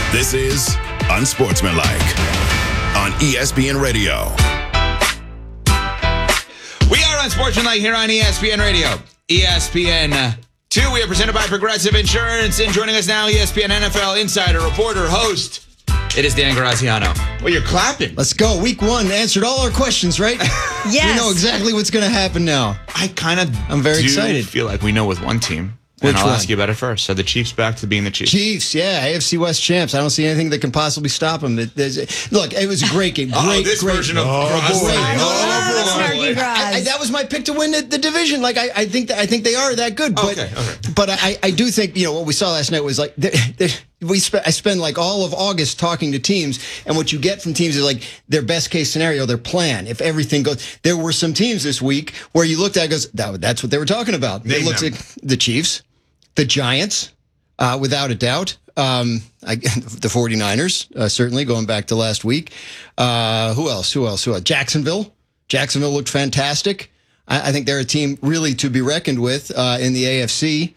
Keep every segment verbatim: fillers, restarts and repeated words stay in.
This is Unsportsmanlike on E S P N Radio. We are Unsportsmanlike here on E S P N Radio. E S P N two, we are presented by Progressive Insurance. And joining us now, E S P N N F L insider, reporter, host, it is Dan Graziano. Well, you're clapping. Let's go. Week one answered all our questions, right? Yes. We know exactly what's going to happen now. I kind of I'm very do excited. feel like we know with one team. Which and I'll one? ask you about it first. So the Chiefs back to being the Chiefs. Chiefs, yeah, A F C West champs. I don't see anything that can possibly stop them. It, there's- look, it was a great game. Great, oh, this great. version of Oh, Gros. boy. Oh, Snarky boy. Gros. I, I, that was my pick to win the, the division. Like I, I think that I think they are that good. But, Okay, okay. But I, I do think you know what we saw last night was like they, they, we spe- I spend like all of August talking to teams, and what you get from teams is like their best case scenario, their plan. If everything goes, there were some teams this week where you looked at it, goes that, that's what they were talking about. They Name looked them. at the Chiefs, the Giants, uh, without a doubt. Um, I, the 49ers, uh, certainly going back to last week. Uh, who else? Who else? Who else? Jacksonville. Jacksonville looked fantastic. I, I think they're a team really to be reckoned with uh, in the A F C.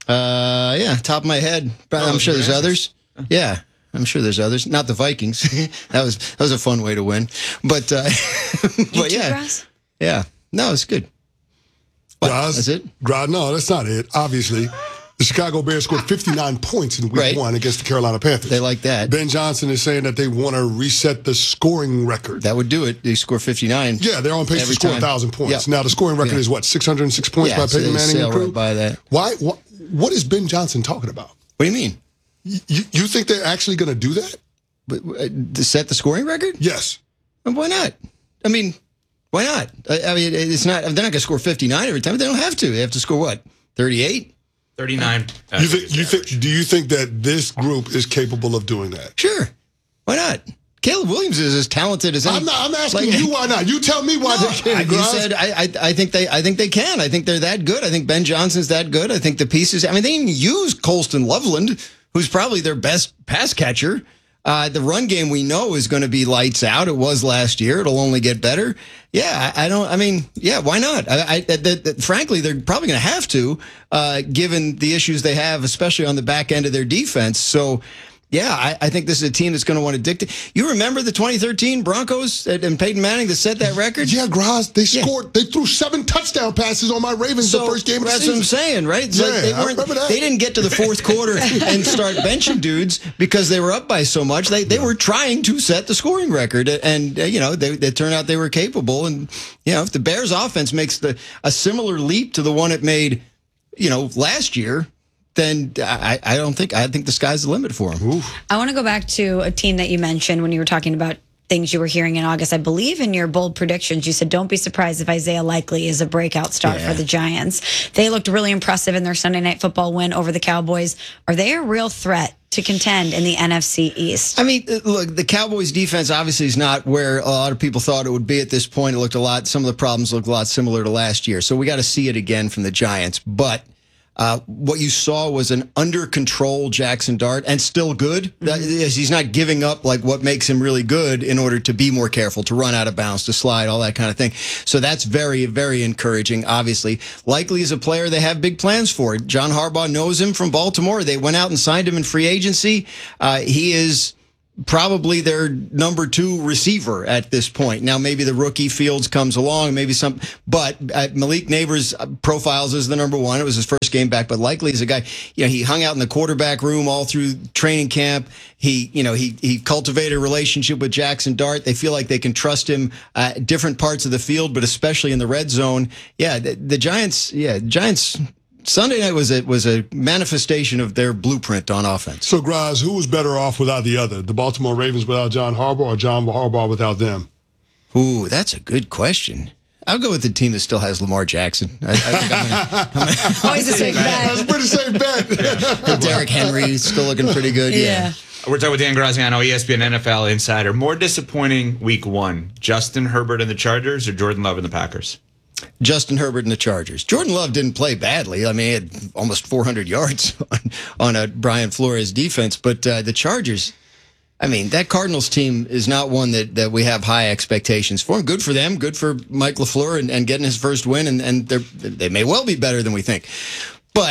Uh, yeah, top of my head. But Oh, I'm sure there's Commanders. others. Yeah, I'm sure there's others. Not the Vikings. that was that was a fun way to win. But uh, but You yeah, Gros? yeah. No, it's good. What? Gros, That's it? Gros, no, that's not it. Obviously, the Chicago Bears scored fifty-nine points in week Right. one against the Carolina Panthers. They like that. Ben Johnson is saying that they want to reset the scoring record. That would do it. They score fifty-nine. yeah, they're on pace Every to score time. one thousand points. Yeah. Now, the scoring record Yeah. is what, six hundred six points Yeah, by so Peyton they Manning sail and crew? right by that. Why, what, what is Ben Johnson talking about? What do you mean? You, you think they're actually going to do that? But, uh, to set the scoring record? Yes. And why not? I mean, why not? I, I mean, it's not. They're not going to score fifty-nine every time. But they don't have to. They have to score what? thirty-eight? thirty-nine. I You think think? is You average. think? Do you think that this group is capable of doing that? Sure. Why not? Caleb Williams is as talented as any. I'm not. I'm asking like- you why not. You tell me why No, they can't. I, you Gros. said I, I. I think they. I think they can. I think they're that good. I think Ben Johnson's that good. I think the pieces. I mean, they even use Colston Loveland, who's probably their best pass catcher. Uh, the run game we know is going to be lights out. It was last year. It'll only get better. Yeah, I, I don't. I mean, yeah, why not? I, I that, that, that- frankly, they're probably going to have to, uh, given the issues they have, especially on the back end of their defense. So. Yeah, I, I think this is a team that's going to want to dictate. You remember the twenty thirteen Broncos and Peyton Manning that set that record? Yeah, Gros, they Yeah. scored. They threw seven touchdown passes on my Ravens the first game of the that's season. what I'm saying, right? It's like Yeah, they I weren't. remember that. They didn't get to the fourth quarter and start benching dudes because they were up by so much. They they were trying to set the scoring record, and uh, you know they they turned out they were capable. And you know if the Bears offense makes the a similar leap to the one it made, you know last year, then I I don't think I think the sky's the limit for them. I want to go back to a team that you mentioned when you were talking about things you were hearing in August. I believe in your bold predictions, you said, don't be surprised if Isaiah Likely is a breakout star Yeah. for the Giants. They looked really impressive in their Sunday Night Football win over the Cowboys. Are they a real threat to contend in the N F C East? I mean, uh, look, the Cowboys' defense obviously is not where a lot of people thought it would be at this point. It looked a lot, some of the problems looked a lot similar to last year. So we got to see it again from the Giants. But uh, what you saw was an under control Jackson Dart, and still good. That is, he's not giving up like what makes him really good in order to be more careful, to run out of bounds, to slide, all that kind of thing. So that's very, very encouraging, obviously. Likely is a player they have big plans for. John Harbaugh knows him from Baltimore. They went out and signed him in free agency. Uh, he is probably their number two receiver at this point. Now, maybe the rookie Fields comes along, maybe some, but uh, Malik Neighbors profiles as the number one. It was his first game back, but Likely is a guy, you know, he hung out in the quarterback room all through training camp. He, you know, he, he cultivated a relationship with Jackson Dart. They feel like they can trust him uh, at different parts of the field, but especially in the red zone. Yeah, the, the Giants, yeah, Giants, Sunday night was a, was a manifestation of their blueprint on offense. So, Gros, who was better off without the other? The Baltimore Ravens without John Harbaugh, or John Harbaugh without them? Ooh, that's a good question. I'll go with the team that still has Lamar Jackson. I, I think I'm gonna, I'm Always a safe That's a bet. pretty safe bet. gonna, Derrick Henry is still looking pretty good. Yeah. We're talking with Dan Graziano, E S P N N F L insider. More disappointing week one, Justin Herbert and the Chargers or Jordan Love and the Packers? Justin Herbert and the Chargers. Jordan Love didn't play badly. I mean, he had almost four hundred yards on, on a Brian Flores defense. But uh, the Chargers, I mean, that Cardinals team is not one that, that we have high expectations for. Good for them. Good for Mike LaFleur and, and getting his first win. And, and they're, they may well be better than we think. But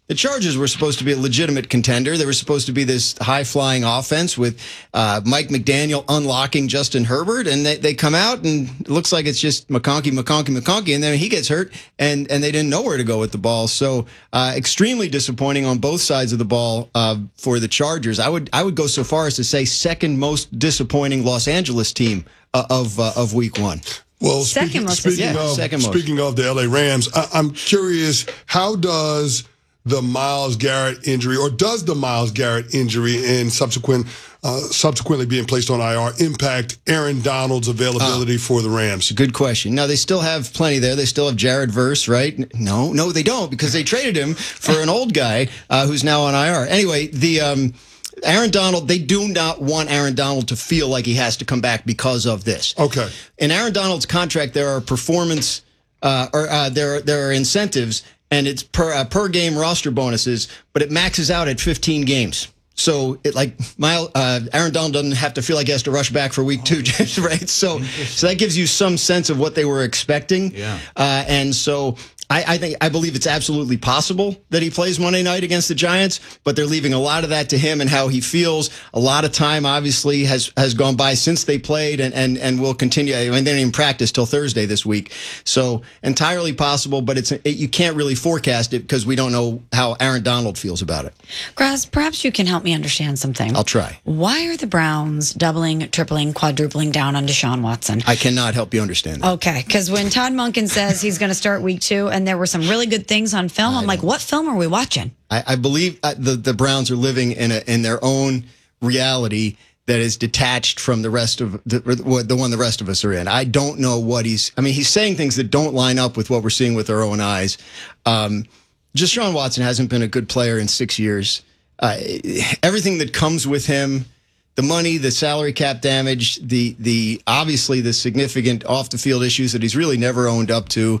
The Chargers were supposed to be a legitimate contender. They were supposed to be this high-flying offense with uh, Mike McDaniel unlocking Justin Herbert, and they, they come out, and it looks like it's just McConkey, McConkey, McConkey, and then he gets hurt, and, and they didn't know where to go with the ball. So uh, extremely disappointing on both sides of the ball uh, for the Chargers. I would I would go so far as to say second most disappointing Los Angeles team uh, of uh, of Week One. Well, Second speaking, most speaking, yeah, of, second most. speaking of the L A Rams, I, I'm curious, how does the Myles Garrett injury, or does the Myles Garrett injury and subsequent, uh, subsequently being placed on I R impact Aaron Donald's availability uh, for the Rams? Good question. Now, they still have plenty there. They still have Jared Verse, right? No, no, they don't, because they traded him for an old guy uh, who's now on I R. Anyway, the um, Aaron Donald, they do not want Aaron Donald to feel like he has to come back because of this. Okay. In Aaron Donald's contract, there are performance, uh, or uh, there, there are incentives, and it's per uh, per game roster bonuses, but it maxes out at fifteen games. So it like Miles, uh, Aaron Donald doesn't have to feel like he has to rush back for week two, right? So so that gives you some sense of what they were expecting. Yeah. Uh, and so I, I think I believe it's absolutely possible that he plays Monday night against the Giants, but they're leaving a lot of that to him and how he feels. A lot of time obviously has has gone by since they played, and and and will continue. I mean, they didn't even practice till Thursday this week, so entirely possible. But it's it, you can't really forecast it because we don't know how Aaron Donald feels about it. Graz, perhaps you can help me understand something. I'll try. Why are the Browns doubling, tripling, quadrupling down on Deshaun Watson? I cannot help you understand that. Okay, because when Todd Monken says he's going to start week two, and there were some really good things on film, I'm like, what film are we watching? I, I believe uh, the the Browns are living in a in their own reality that is detached from the rest of the the one the rest of us are in. I don't know what he's. I mean, he's saying things that don't line up with what we're seeing with our own eyes. Um, just Deshaun Watson hasn't been a good player in six years. Uh, everything that comes with him, the money, the salary cap damage, the the obviously the significant off the field issues that he's really never owned up to.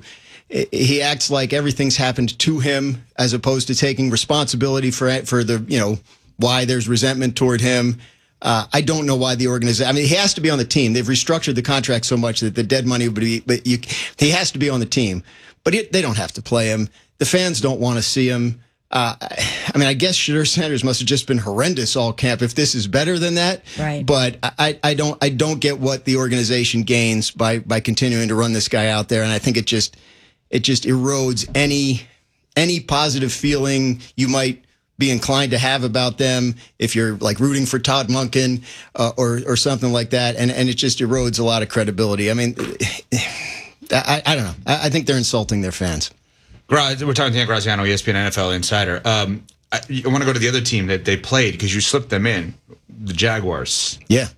He acts like everything's happened to him as opposed to taking responsibility for for the, you know, why there's resentment toward him. Uh, I don't know why the organization, I mean, he has to be on the team. They've restructured the contract so much that the dead money would be, but you, he has to be on the team. But it, they don't have to play him. The fans don't want to see him. Uh, I mean, I guess Shedeur Sanders must have just been horrendous all camp if this is better than that. Right. But I, I don't I don't get what the organization gains by by continuing to run this guy out there. And I think it just it just erodes any any positive feeling you might be inclined to have about them if you're like rooting for Todd Monken uh, or or something like that. And and it just erodes a lot of credibility. I mean, I, I don't know. I, I think they're insulting their fans. We're talking to Dan Graziano, E S P N N F L Insider. Um, I, I want to go to the other team that they played because you slipped them in, the Jaguars. Yeah.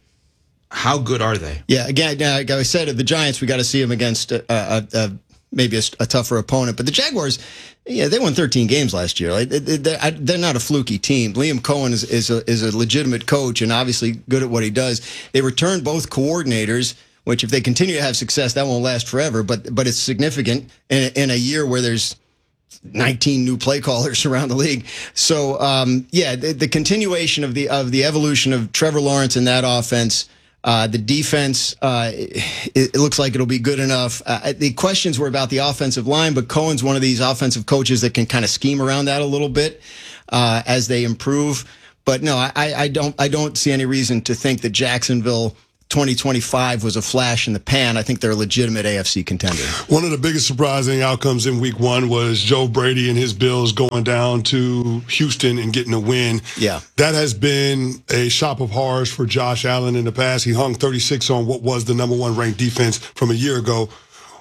How good are they? Yeah, again, like I said, the Giants, we got to see them against a, a, a, maybe a, a tougher opponent. But the Jaguars, yeah, they won thirteen games last year. Like, they're, they're not a fluky team. Liam Cohen is, is, a, is a legitimate coach and obviously good at what he does. They returned both coordinators, which if they continue to have success, that won't last forever. But but it's significant in, in a year where there's nineteen new play callers around the league. So um, yeah, the, the continuation of the of the evolution of Trevor Lawrence in that offense, uh, the defense, uh, it, it looks like it'll be good enough. Uh, the questions were about the offensive line, but Cohen's one of these offensive coaches that can kind of scheme around that a little bit uh, as they improve. But no, I, I don't I don't see any reason to think that Jacksonville twenty twenty-five was a flash in the pan. I think they're a legitimate A F C contender. One of the biggest surprising outcomes in week one was Joe Brady and his Bills going down to Houston and getting a win. Yeah. That has been a shop of horrors for Josh Allen in the past. He hung thirty-six on what was the number one ranked defense from a year ago.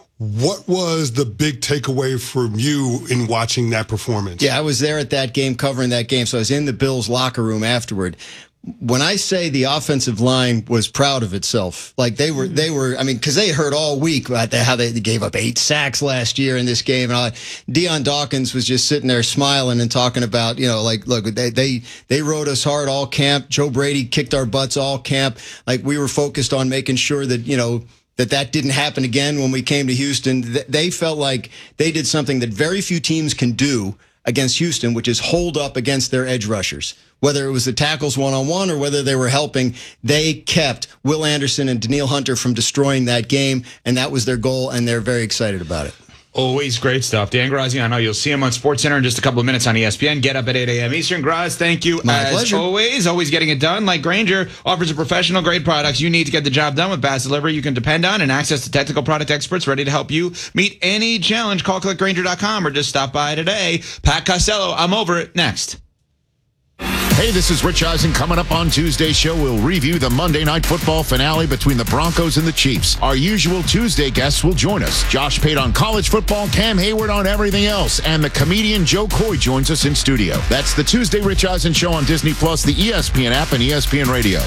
What was the big takeaway from you in watching that performance? Yeah, I was there at that game, covering that game, so I was in the Bills locker room afterward. When I say the offensive line was proud of itself, like they were, they were, I mean, because they heard all week about how they gave up eight sacks last year in this game. And all that. Deion Dawkins was just sitting there smiling and talking about, you know, like, look, they, they, they rode us hard all camp. Joe Brady kicked our butts all camp. Like we were focused on making sure that, you know, that that didn't happen again when we came to Houston. They felt like they did something that very few teams can do against Houston, which is hold up against their edge rushers. Whether it was the tackles one-on-one or whether they were helping, they kept Will Anderson and Danielle Hunter from destroying that game, and that was their goal, and they're very excited about it. Always great stuff. Dan Graziano, you'll see him on SportsCenter in just a couple of minutes on E S P N. Get up at eight a.m. Eastern. Graz, thank you. My as pleasure. always, always getting it done. Like Grainger offers a professional grade products you need to get the job done with fast delivery you can depend on and access to technical product experts ready to help you meet any challenge. Call click grainger dot com or just stop by today. Pat Costello, I'm over it. Next. Hey, this is Rich Eisen. Coming up on Tuesday's show, we'll review the Monday Night Football finale between the Broncos and the Chiefs. Our usual Tuesday guests will join us. Josh Pate on college football, Cam Hayward on everything else, and the comedian Joe Coy joins us in studio. That's the Tuesday Rich Eisen Show on Disney Plus, the E S P N app, and E S P N Radio.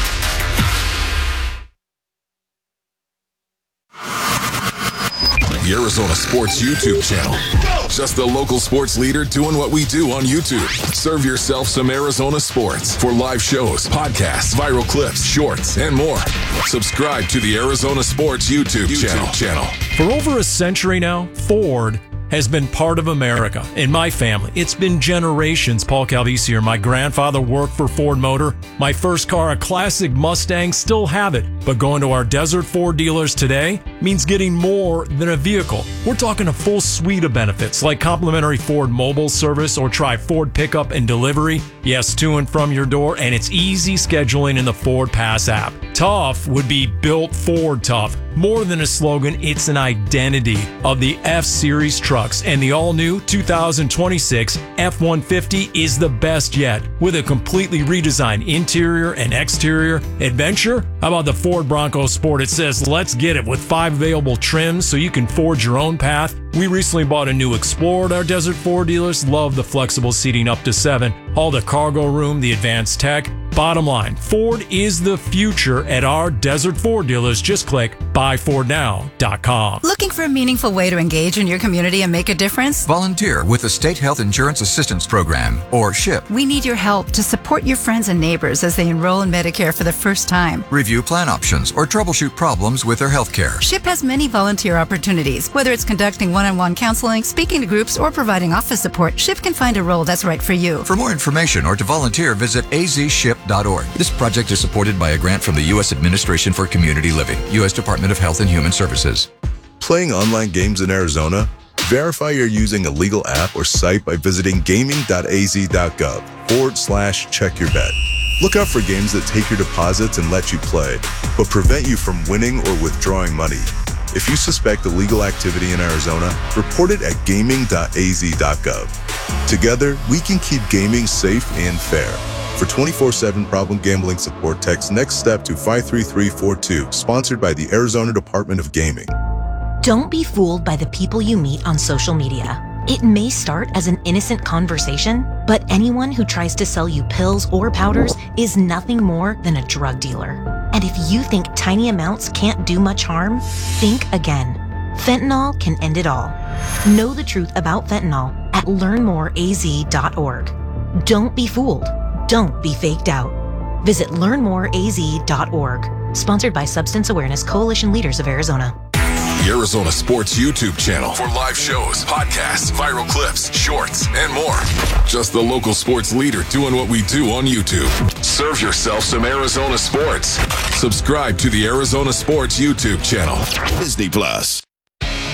The Arizona Sports YouTube channel. Just the local sports leader doing what we do on YouTube. Serve yourself some Arizona sports for live shows, podcasts, viral clips, shorts, and more. Subscribe to the Arizona Sports YouTube, YouTube channel. channel. For over a century now, Ford has been part of America. In my family, it's been generations. Paul Calvisi here. My grandfather worked for Ford Motor. My first car, a classic Mustang, still have it. But going to our Desert Ford dealers today means getting more than a vehicle. We're talking a full suite of benefits like complimentary Ford mobile service or try Ford pickup and delivery. Yes, to and from your door, and it's easy scheduling in the Ford Pass app. Tough would be built Ford tough. More than a slogan, it's an identity of the F-Series trucks, and the all-new two thousand twenty-six F one fifty is the best yet. With a completely redesigned interior and exterior adventure, how about the Ford Bronco Sport? It says, let's get it, with five available trims so you can forge your own path. We recently bought a new Explorer at our Desert Ford dealers. Love the flexible seating up to seven. All the cargo room, the advanced tech. Bottom line, Ford is the future at our Desert Ford dealers. Just click buy ford now dot com. Looking for a meaningful way to engage in your community and make a difference? Volunteer with the State Health Insurance Assistance Program, or SHIP. We need your help to support your friends and neighbors as they enroll in Medicare for the first time. Review plan options or troubleshoot problems with their health care. SHIP has many volunteer opportunities. Whether it's conducting one-on-one counseling, speaking to groups, or providing office support, SHIP can find a role that's right for you. For more information or to volunteer, visit a z ship dot org. This project is supported by a grant from the U S Administration for Community Living, U S Department of Health and Human Services. Playing online games in Arizona? Verify you're using a legal app or site by visiting gaming dot a z dot gov forward slash check your bet. Look out for games that take your deposits and let you play, but prevent you from winning or withdrawing money. If you suspect illegal activity in Arizona, report it at gaming dot a z dot gov. Together, we can keep gaming safe and fair. For twenty-four seven problem gambling support, text Next Step to five three three four two, sponsored by the Arizona Department of Gaming. Don't be fooled by the people you meet on social media. It may start as an innocent conversation, but anyone who tries to sell you pills or powders is nothing more than a drug dealer. And if you think tiny amounts can't do much harm, think again. Fentanyl can end it all. Know the truth about fentanyl at learn more a z dot org. Don't be fooled. Don't be faked out. Visit learn more a z dot org. Sponsored by Substance Awareness Coalition Leaders of Arizona. The Arizona Sports YouTube channel for live shows, podcasts, viral clips, shorts, and more. Just the local sports leader doing what we do on YouTube. Serve yourself some Arizona sports. Subscribe to the Arizona Sports YouTube channel. Disney Plus.